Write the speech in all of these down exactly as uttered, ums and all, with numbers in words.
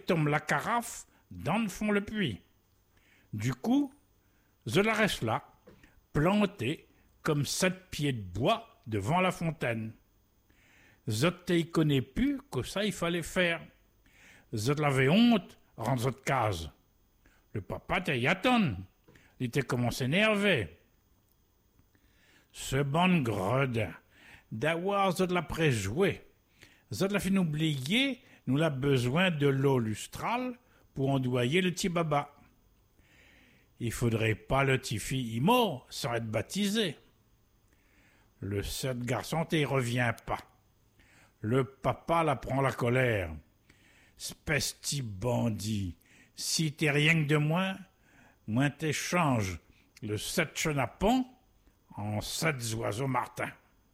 tombe la carafe dans le fond le puits. Du coup, je la reste là, plantée comme sept pieds de bois devant la fontaine. Je ne connais plus que ça il fallait faire. Je l'avais honte, rendre cette case. Le papa t'y attend. Il était commencé énervé. Ce bon gredin, d'avoir je l'a préjoué. Je l'a fait oublier, nous l'a besoin de l'eau lustrale pour endoyer le petit baba. Il faudrait pas le petit fille y mort sans être baptisé. Le sept garçon t'y revient pas. Le papa la prend la colère. Espèce petit bandit, si t'es rien que de moi, moi t'échange le sept chenapons en sept oiseaux martins.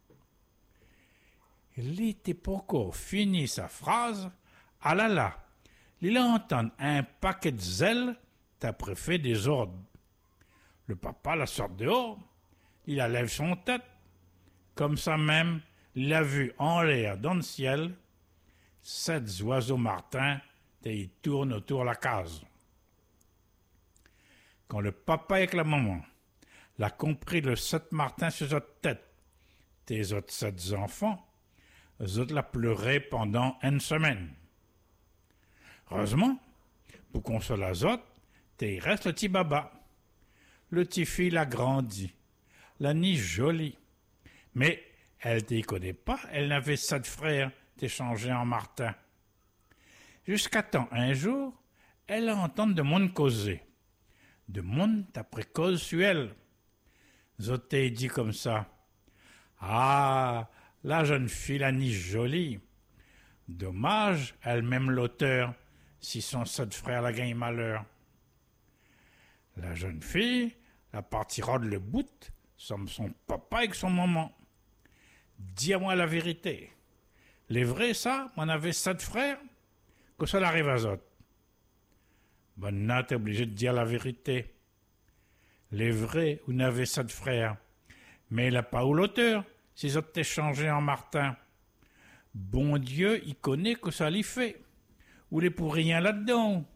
Il n'était pas encore fini sa phrase. Ah là là, il entend un paquet de zèle, t'as préfet des ordres. Le papa la sort dehors, il lève son tête. Comme ça même, il l'a vu en l'air dans le ciel, sept oiseaux martins, et ils tournent autour de la case. Quand le papa avec la maman l'a compris le sept martin sur votre tête, tes autres sept enfants, eux autres la pleuré pendant une semaine. Heureusement, pour consoler les autres, il reste le petit baba. Le petit fille l'a grandi, la niche jolie. Mais elle ne connaît pas, elle n'avait sept frères, t'es changé en Martin. Jusqu'à temps, un jour, elle entend de monde causer. De monde d'après cause sur elle. Zoté dit comme ça. Ah, la jeune fille, la niche jolie. Dommage, elle-même l'auteur, si son sept frères la gagne malheur. La jeune fille, la partira de le bout, comme son papa avec son maman. Dis-moi la vérité. Les vrais, ça, m'en avait sept frères, que ça l'arrive à autres. Bonne note, t'es obligé de dire la vérité. Les vrais, vous n'avez sept frères, mais il n'a pas où l'auteur, si autres t'es changé en Martin. Bon Dieu, il connaît que ça l'y fait. Ou les pour rien là-dedans.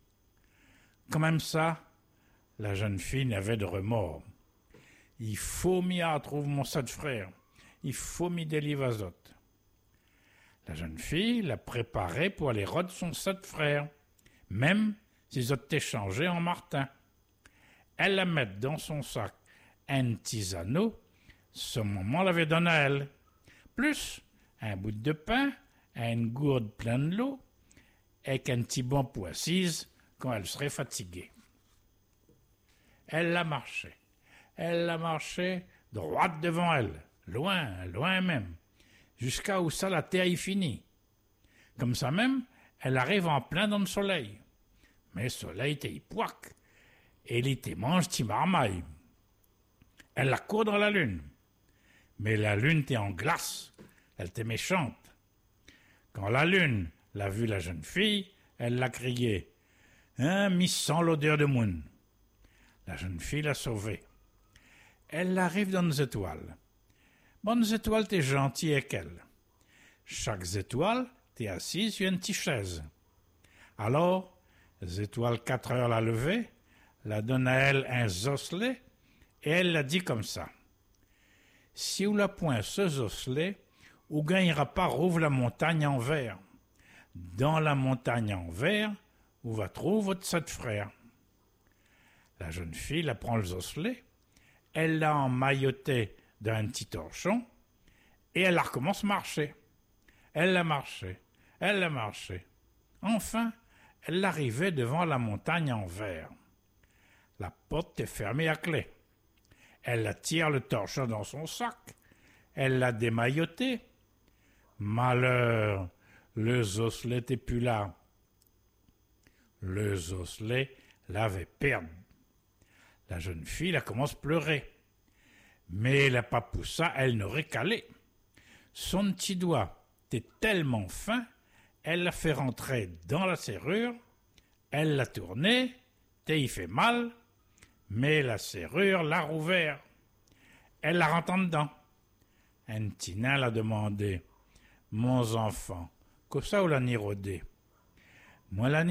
Quand même ça, la jeune fille n'avait de remords. Il faut m'y retrouver mon sept frères. Il faut m'y délivrer aux autres. La jeune fille l'a préparé pour aller rôder son sept frères, même s'ils ont été changés en Martin. Elle la met dans son sac un petit anneau, ce moment l'avait donné à elle, plus un bout de pain, une gourde pleine de l'eau, et un petit banc pour assise quand elle serait fatiguée. Elle l'a marché, elle l'a marché droite devant elle, loin, loin même, jusqu'à où ça la terre y finit. Comme ça même, elle arrive en plein dans le soleil. Mais le soleil était poique, et il était mange ti marmaille. Elle la court dans la lune. Mais la lune était en glace, elle était méchante. Quand la lune l'a vu la jeune fille, elle l'a crié « Hein, mi sent l'odeur de moune ». La jeune fille l'a sauvée. Elle arrive dans les étoiles. Bonnes étoiles, t'es gentil avec elle. Chaque étoile, t'es assise sur une petite chaise. Alors, les étoiles quatre heures la lever, la donne à elle un osselet, et elle l'a dit comme ça. Si ou la point ce osselet, ou gagnera pas rouvre la montagne en verre. Dans la montagne en verre, où va trouver votre sept frères. La jeune fille la prend les osselets, elle l'a emmailloté d'un petit torchon, et elle la recommence à marcher. Elle l'a marché, elle l'a marché. Enfin, elle arrivait devant la montagne en verre. La porte est fermée à clé. Elle attire le torchon dans son sac. Elle l'a démailloté. Malheur, le osselet n'était plus là. Le osselet l'avait perdu. La jeune fille la commence à pleurer. Mais la papoussa, elle n'aurait calé. Son petit doigt était tellement fin, elle l'a fait rentrer dans la serrure, elle l'a tourné, et il fait mal, mais la serrure l'a rouvert. Elle la rentre en dedans. Un petit nain l'a demandé, « Mon enfant, que ça ou l'a ni rodé? » Moi, la